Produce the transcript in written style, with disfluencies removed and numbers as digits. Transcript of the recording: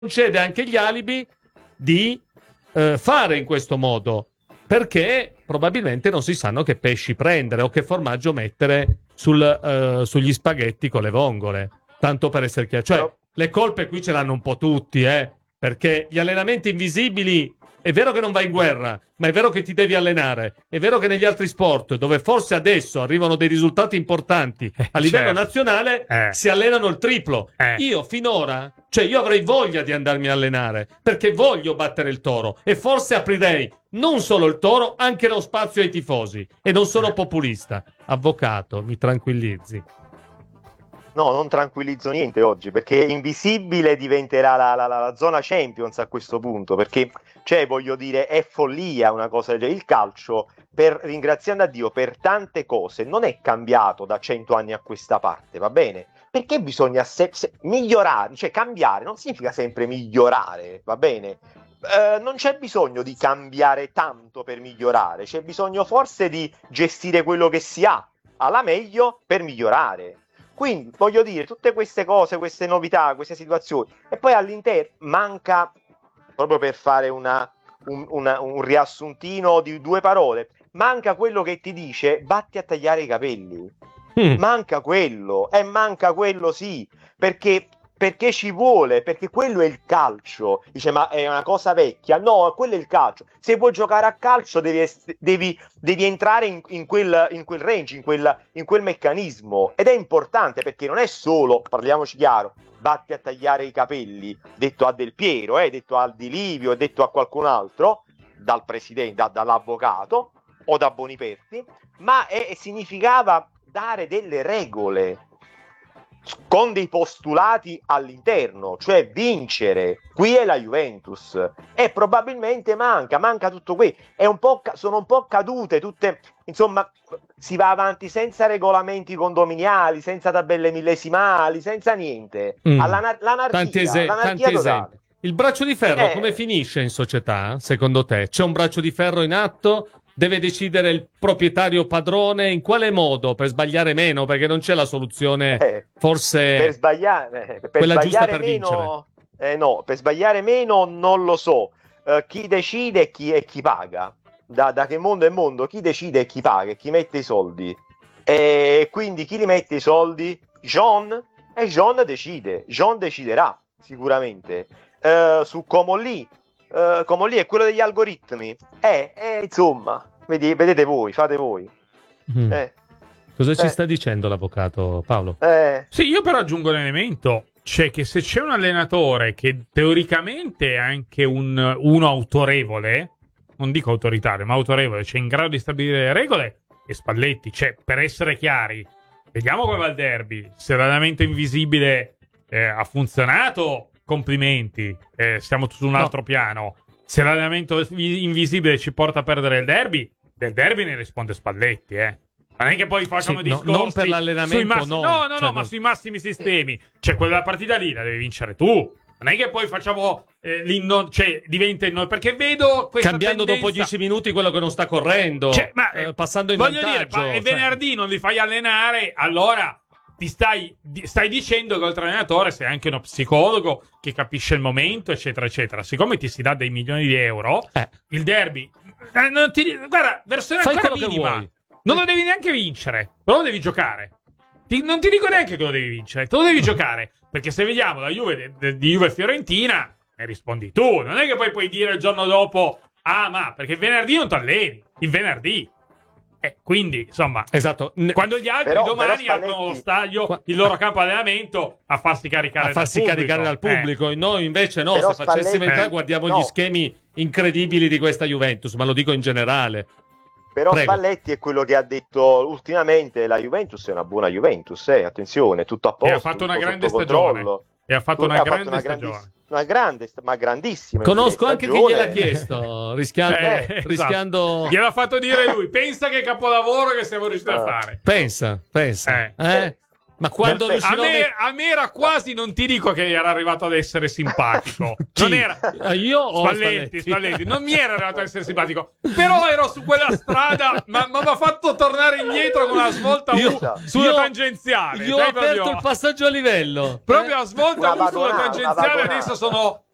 concede anche gli alibi di fare in questo modo, perché probabilmente non si sanno che pesci prendere o che formaggio mettere sugli spaghetti con le vongole, tanto per essere chiaro. Cioè, le colpe qui ce l'hanno un po' tutti, perché gli allenamenti invisibili, è vero che non vai in guerra, ma è vero che ti devi allenare, è vero che negli altri sport, dove forse adesso arrivano dei risultati importanti a livello nazionale, si allenano il triplo. Io finora, cioè io avrei voglia di andarmi a allenare, perché voglio battere il Toro, e forse aprirei non solo il Toro, anche lo spazio ai tifosi, e non sono populista. Avvocato, mi tranquillizzi. No, non tranquillizzo niente oggi, perché invisibile diventerà la zona Champions a questo punto, perché, cioè, voglio dire, è follia una cosa del genere. Il calcio, ringraziando a Dio, per tante cose non è cambiato da 100 anni a questa parte, va bene? Perché bisogna migliorare, cioè cambiare non significa sempre migliorare, va bene? Non c'è bisogno di cambiare tanto per migliorare, c'è bisogno forse di gestire quello che si ha alla meglio per migliorare. Quindi voglio dire, tutte queste cose, queste novità, queste situazioni, e poi all'interno manca, proprio per fare un riassuntino di 2 parole, manca quello che ti dice vatti a tagliare i capelli. Manca quello sì, perché ci vuole, perché quello è il calcio. Dice, ma è una cosa vecchia? No, quello è il calcio. Se vuoi giocare a calcio devi entrare in quel range, in quel meccanismo, ed è importante, perché non è solo, parliamoci chiaro, vatti a tagliare i capelli, detto a Del Piero, detto a Di Livio, detto a qualcun altro, dal presidente, dall'avvocato o da Boniperti, ma significava dare delle regole con dei postulati all'interno, cioè vincere. Qui è la Juventus e probabilmente manca tutto qui. Sono un po' cadute tutte, insomma, si va avanti senza regolamenti condominiali, senza tabelle millesimali, senza niente. L'anarchia, tanti esempi. Il braccio di ferro come finisce in società, secondo te? C'è un braccio di ferro in atto? Deve decidere il proprietario padrone in quale modo, per sbagliare meno, perché non c'è la soluzione forse per sbagliare quella giusta per meno, vincere. no, per sbagliare meno non lo so. Chi decide e chi paga, da che mondo è mondo, chi decide e chi paga e chi mette i soldi, e quindi chi li mette i soldi? John deciderà sicuramente su Comolli. Comolli è quello degli algoritmi, insomma, vedete voi, fate voi. Cosa ci sta dicendo l'avvocato, Paolo? Sì, io però aggiungo un elemento, cioè che se c'è un allenatore che teoricamente è anche uno autorevole, non dico autoritario, ma autorevole, cioè in grado di stabilire le regole, è Spalletti. Cioè, per essere chiari, vediamo come va il derby. Se l'allenamento invisibile ha funzionato, complimenti, siamo su un altro piano. Se l'allenamento invisibile ci porta a perdere il derby, del derby ne risponde Spalletti, Non è che poi facciamo discorsi non per l'allenamento, ma sui massimi sistemi. Cioè, quella partita lì la devi vincere tu. Non è che poi facciamo cioè diventa il noi, perché vedo questa cambiando tendenza... dopo 10 minuti quello che non sta correndo, passando in vantaggio. Voglio dire, venerdì non li fai allenare, allora ti stai dicendo che oltre all'allenatore sei anche uno psicologo che capisce il momento, eccetera, eccetera. Siccome ti si dà dei milioni di euro, il derby, guarda, versione fai ancora quello che minima, vuoi. non lo devi neanche vincere, però lo devi giocare. Non ti dico neanche che lo devi vincere, te lo devi giocare. Perché se vediamo la Juve di Juve Fiorentina, ne rispondi tu. Non è che poi puoi dire il giorno dopo, ma perché il venerdì non ti alleni, il venerdì. Quindi, insomma, esatto. Quando gli altri domani aprono lo stadio, il loro campo allenamento, a farsi caricare dal pubblico. E noi invece no, però se facessimo entrare guardiamo gli schemi incredibili di questa Juventus, ma lo dico in generale. Però prego. Spalletti è quello che ha detto ultimamente la Juventus è una buona Juventus, attenzione, tutto a posto. E ha fatto una grande stagione. E ha fatto una grande stagione. Una grande, ma grandissima. Conosco anche chi gliel'ha chiesto, rischiando... Gliel'ha fatto dire lui, pensa che capolavoro che siamo riusciti a fare. Pensa. Ma quando a me era quasi, non ti dico che era arrivato ad essere simpatico. Non era io o Spalletti, non mi era arrivato ad essere simpatico. Però ero su quella strada, ma mi ha fatto tornare indietro con una svolta sulla tangenziale. Io ho aperto il passaggio a livello. Proprio a svolta sulla tangenziale, adesso sono